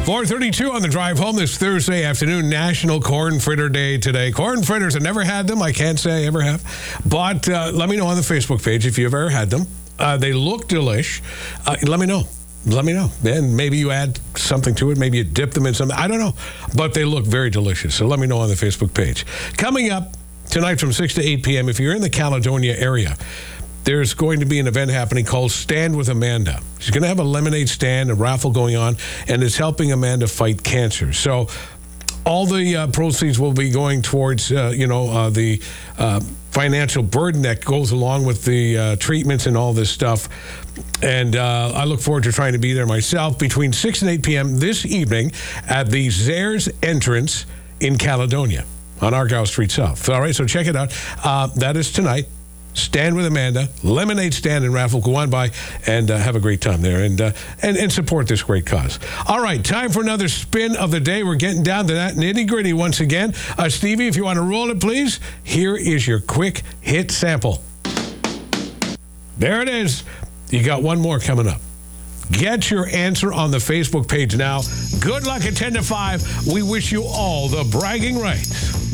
4:32 on the drive home this Thursday afternoon, National Corn Fritter Day today. Corn fritters, I never had them. I can't say I ever have. But let me know on the Facebook page if you've ever had them. They look delish. Let me know. Let me know. Then maybe you add something to it. Maybe you dip them in something. I don't know. But they look very delicious. So let me know on the Facebook page. Coming up tonight from 6 to 8 p.m., if you're in the Caledonia area, there's going to be an event happening called Stand with Amanda. She's going to have a lemonade stand, a raffle going on, and it's helping Amanda fight cancer. So all the proceeds will be going towards, the financial burden that goes along with the treatments and all this stuff. And I look forward to trying to be there myself between 6 and 8 p.m. this evening at the Zares entrance in Caledonia on Argyle Street South. All right, so check it out. That is tonight. Stand with Amanda, lemonade stand and raffle. Go on by and have a great time there and support this great cause. All right, time for another spin of the day. We're getting down to that nitty-gritty once again. Stevie, if you want to roll it, please. Here is your quick hit sample. There it is. You got one more coming up. Get your answer on the Facebook page now. Good luck at 10 to 5. We wish you all the bragging rights.